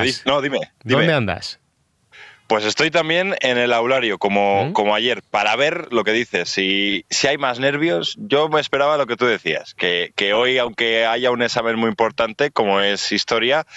andas? No, dime. ¿Dónde andas? Pues estoy también en el aulario, como ayer, para ver lo que dices. Si hay más nervios, yo me esperaba lo que tú decías, que hoy, aunque haya un examen muy importante, como es historia,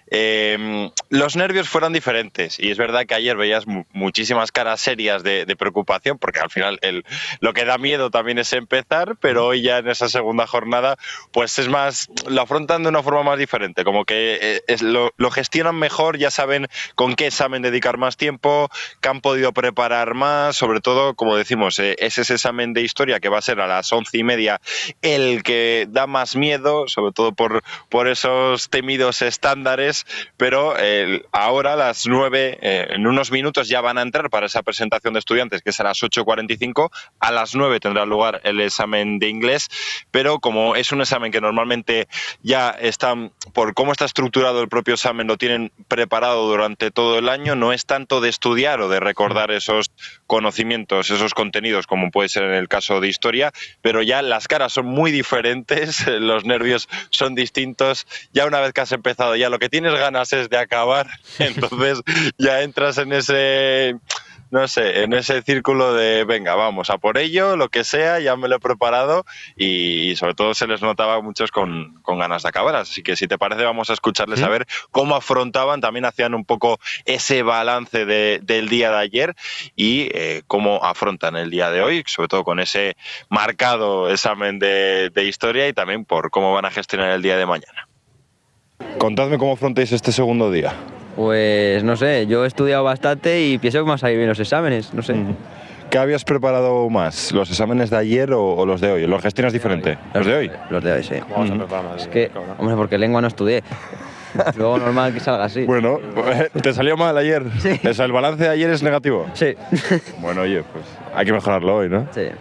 los nervios fueran diferentes. Y es verdad que ayer veías muchísimas caras serias de preocupación, porque al final lo que da miedo también es empezar, pero hoy ya en esa segunda jornada, pues es más, lo afrontan de una forma más diferente, como que lo gestionan mejor, ya saben con qué examen dedicar más tiempo, que han podido preparar más, sobre todo, como decimos, es ese examen de historia que va a ser a las 11:30 el que da más miedo, sobre todo por esos temidos estándares, pero ahora a las 9, en unos minutos ya van a entrar para esa presentación de estudiantes, que es a las 8:45, a las 9 tendrá lugar el examen de inglés, pero como es un examen que normalmente ya están, por cómo está estructurado el propio examen, lo tienen preparado durante todo el año, no es tanto de estudiar o de recordar esos conocimientos, esos contenidos, como puede ser en el caso de historia, pero ya las caras son muy diferentes, los nervios son distintos, ya una vez que has empezado, ya lo que tienes ganas es de acabar, entonces ya entras en ese... no sé, en ese círculo de venga, vamos a por ello, lo que sea, ya me lo he preparado y sobre todo se les notaba a muchos con ganas de acabar. Así que si te parece vamos a escucharles a ver cómo afrontaban, también hacían un poco ese balance del día de ayer y cómo afrontan el día de hoy, sobre todo con ese marcado examen de historia y también por cómo van a gestionar el día de mañana. Contadme cómo afrontáis este segundo día. Pues no sé, yo he estudiado bastante y pienso que me han salido bien los exámenes, no sé. ¿Qué habías preparado más? ¿Los exámenes de ayer o los de hoy? ¿Los gestionas diferente? ¿Los de hoy? Los de hoy, sí. ¿Cómo vas a preparar más? Es que, hombre, porque lengua no estudié. Luego normal que salga así. Bueno, ¿te salió mal ayer? Sí. O sea, ¿el balance de ayer es negativo? Sí. Bueno, oye, pues hay que mejorarlo hoy, ¿no? Sí.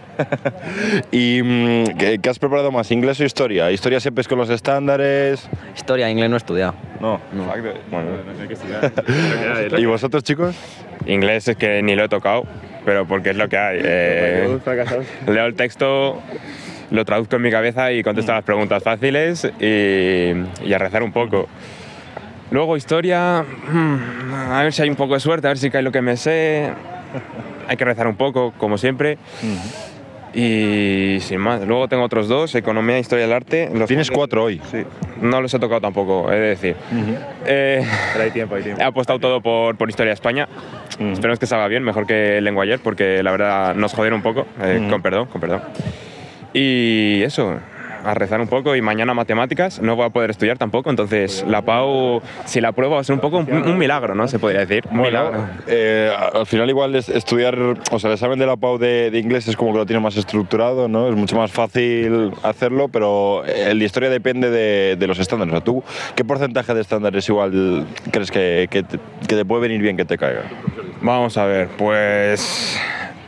¿Y qué has preparado más? ¿Inglés o historia? ¿Historia siempre es con los estándares? Historia, inglés no he estudiado. No. Bueno. No hay que estudiar. ¿Y vosotros, chicos? Inglés es que ni lo he tocado, pero porque es lo que hay. Leo el texto, lo traduzco en mi cabeza y contesto las preguntas fáciles y a rezar un poco. Luego historia, a ver si hay un poco de suerte, a ver si cae lo que me sé. Hay que rezar un poco, como siempre. Y sin más. Luego tengo otros dos, economía e historia del arte. Tienes 4 hoy. Sí. No los he tocado tampoco, he de decir. Pero hay tiempo. He apostado todo por historia de España. Esperemos que salga bien, mejor que lengua ayer, porque la verdad nos jodieron un poco. Con perdón. Y eso, a rezar un poco. Y mañana matemáticas, no voy a poder estudiar tampoco. Entonces la PAU, si la pruebo, va a ser un poco un milagro, ¿no? Se podría decir. Un milagro. Al final igual estudiar, o sea, el examen de la PAU de inglés es como que lo tiene más estructurado, ¿no? Es mucho más fácil hacerlo, pero el de historia depende de los estándares. O sea, ¿tú qué porcentaje de estándares igual crees que te puede venir bien que te caiga? Vamos a ver, pues...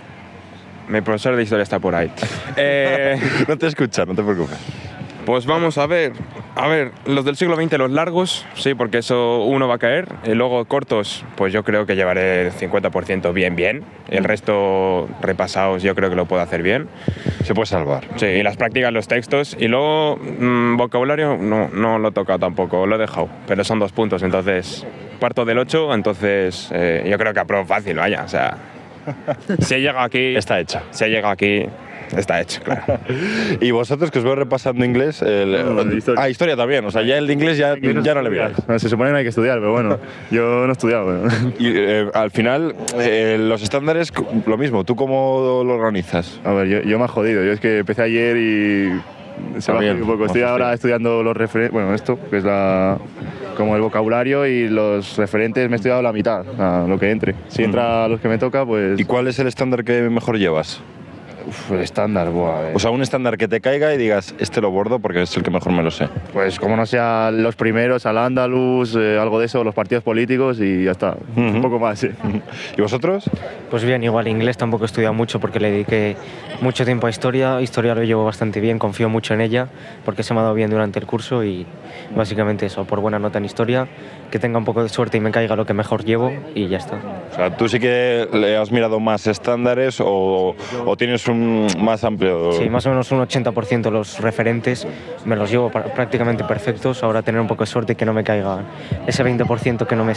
Mi profesor de historia está por ahí. No te escucha, no te preocupes. Pues vamos a ver, los del siglo XX, los largos, sí, porque eso uno va a caer. Y luego cortos, pues yo creo que llevaré el 50% bien. El resto repasados yo creo que lo puedo hacer bien. Se puede salvar. Sí, y las prácticas, los textos. Y luego vocabulario no lo he tocado tampoco, lo he dejado. Pero son 2 puntos, entonces parto del 8, entonces yo creo que apruebo fácil, vaya, o sea... Si he llegado aquí... Está hecho. Si he llegado aquí... Está hecho, claro. ¿Y vosotros que os veo repasando inglés? Historia. Historia también. O sea, ya el de inglés ya no le miráis. Se supone que no hay que estudiar, pero bueno, yo no he estudiado. Pero... Y al final, los estándares, lo mismo. ¿Tú cómo lo organizas? A ver, yo me he jodido. Yo es que empecé ayer y se me ha jodido un poco. Estoy ahora estudiando los referentes, bueno, esto, que es como el vocabulario, y los referentes me he estudiado la mitad, lo que entre. Si entra a los que me toca, pues... ¿Y cuál es el estándar que mejor llevas? El estándar, buah. O sea, un estándar que te caiga y digas, este lo bordo porque es el que mejor me lo sé. Pues como no sea los primeros, al Andalus, algo de eso, los partidos políticos y ya está. Un poco más, sí. ¿Y vosotros? Pues bien, igual inglés tampoco he estudiado mucho porque le dediqué mucho tiempo a historia. Historia lo llevo bastante bien, confío mucho en ella porque se me ha dado bien durante el curso y básicamente eso, por buena nota en historia, que tenga un poco de suerte y me caiga lo que mejor llevo y ya está. O sea, ¿tú sí que le has mirado más estándares o tienes un más amplio? Sí, más o menos un 80% los referentes me los llevo prácticamente perfectos. Ahora tener un poco de suerte y que no me caiga ese 20% que no me